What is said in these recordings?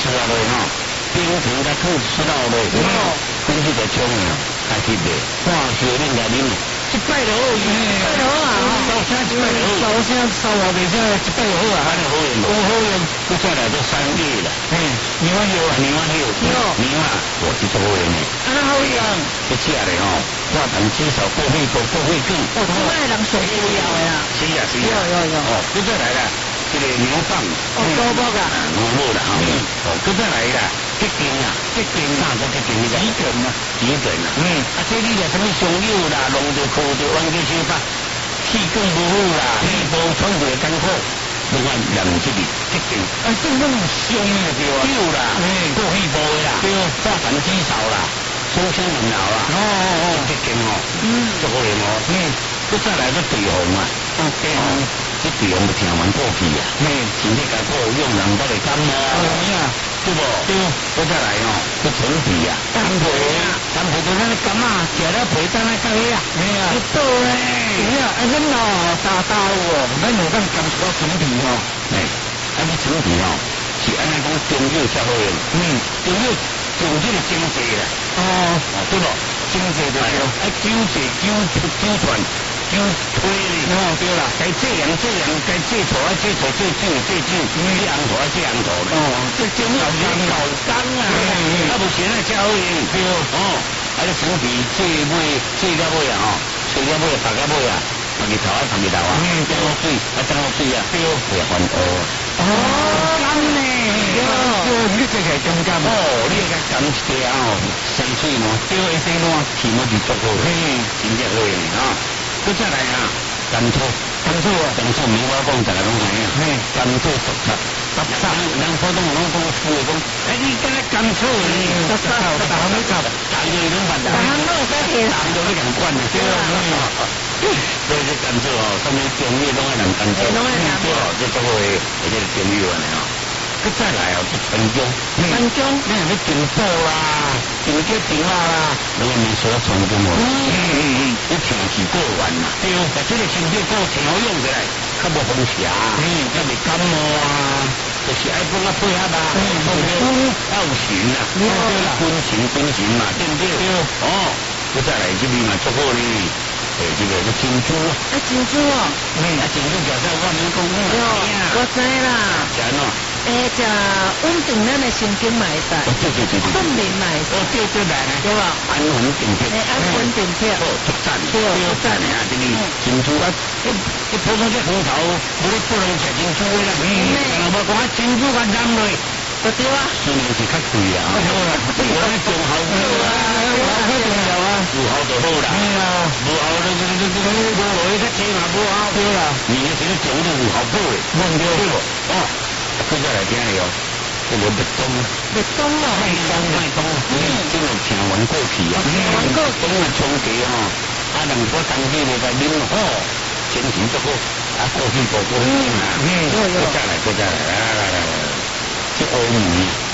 吃啊落吼，冰糖甲吐吃到落，根据个种啊，开始卖，半小恁甲恁，一摆就好，一摆就好啊，收声一摆就好，收声收我袂声，一摆就好啊，安尼好用无？好用，佮再来做3月啦，牛啊牛啊牛啊牛，牛啊，我去做好用诶，安尼好用，去食咧吼，花糖煮熟过血过血卷，哦，这摆人上需要诶啦，是啊是啊，有，哦，佮再来啦。这个牛蒡，高木啊，牛木啦，哦，搁再来啦，桔梗啊，桔梗啥都桔梗，桔梗啊，桔梗啊，啊，这里咧什么松柳啦，弄着烤着，冤家小巴，气更不好啦，气无喘过艰苦，另外两这里桔梗，啊，这种香的对啊，对啦，过气无的啦，对，花糖煮熟啦，松香软熬啦，桔梗哦，足好用哦，搁再来个地红啊，地红。这地方就听闻过去啊，身体艰苦，用人都会感冒啊，对不？对，搁再来哦，去陈皮啊，干皮啊，干皮就咱干嘛？吃了皮当然干呀，啊，对嘞，啊，咱哦，大哦，咱有咱甘肃陈皮哦，你陈皮哦，是安尼讲中药才好用，中药用这个精济啦，对不？精济就对，纠结纠团。就推哩，对啦，该这样，该这错这酒，这红头这红头嘞，这中药是老干啊，不行啊，加好用，对这陈皮这尾这了尾啊，吹了尾，拔了尾啊，拔个头啊，长个头啊，长个水，长个水啊，对，会翻乌。干呢，你这个中间你个干一条生水嘛，对，生咯，起码就足够，真正好用啊。搁再来啊，甘蔗棉花讲大家拢知影，甘蔗熟插，人普通拢讲富的讲，你今日甘蔗熟插，大行你插，大行你拢办，大行拢使下，大行都你人管的，对啊，所以这甘蔗哦，上面中药拢爱人甘蔗，对哦，这做伙而且中药安尼哦。佮再来哦，就陈姜，你还没顶补啦，顶这顶啊啦，你还没说陈姜哦，你天气过完啦，对，把这个身体过调用起来，较无风邪，较袂感冒啊，就是爱讲啊配合啊，要有神啊，对啦，分神嘛，对不对？哦，佮再来这边嘛，做好呢。这个珍珠啊，珍珠哦，珍珠叫啥？我没讲过。我知啦。啥喏？这稳定咱的神经嘛会使。对，困眠嘛会使。对来呢。对吧？安稳定片。安稳定片。足赞。对，足赞的啊！这里珍珠啊，一普通这红头，不能吃珍珠的啦。我讲珍珠甲染落。对啊，虽然是较贵啦，这个重效对啊，较重要啊，有效就好啦。无效这无落去较济嘛，无效对啦。你那是种都有效果的，对不？哦，再再来听哩哦，这个蜜冬啊，麦冬，这个听闻过去啊，冬啊冲茶哦，人我当起来甲啉哦，心情足好，过去过再来。这乌梅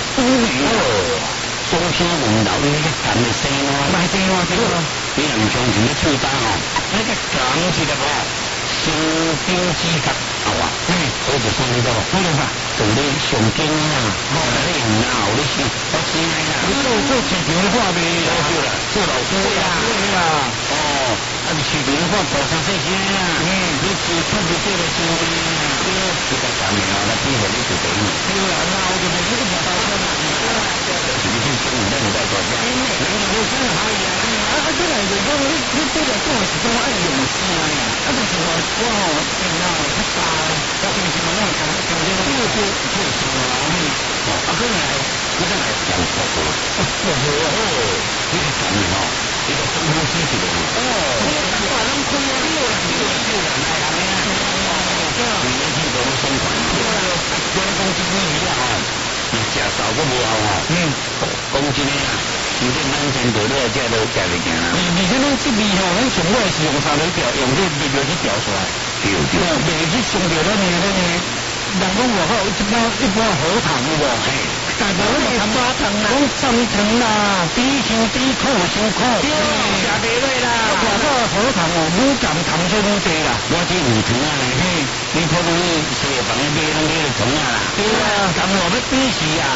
中声闻到你个干的声啊，卖声啊，对咯。你人相信你出单哦，那个讲起来哦，新兵之格好啊，好就上那个，好了吧？做你上经啊，你唔闹你先，我知啦。你做市场的话呗，对啦，做老师啦，你市场的话大声细声啊，你做出不做的先，对，你个干的啊，那比合你做对嘛？对啦，那我就你个大声嘛，就是你去生活在你在做咩？你就生好呀，这个就讲你这个做是讲爱用心呀，就是我电脑太大，我平时我讲这个就是啊，过来，你再来讲错误，你个干的哦，你个深呼吸一下，你个大人开啊，你来你年轻都生活，我讲这个鱼啊，食少都无效哦，讲真的啊。真正咱真做了，这都食袂行啦。而且咱这味吼，咱上尾是用啥来调？用这味料去调出来。对。袂去上调咱人讲外口一般荷塘有无？但是我们砂糖啦，讲砂糖啦，低伤低，苦伤苦。对，食袂落啦。外口荷塘哦，愈甘糖出愈多啦。我这有糖啊嘞，你可能西房买那个糖啊啦。对啊，甘我要比死啊。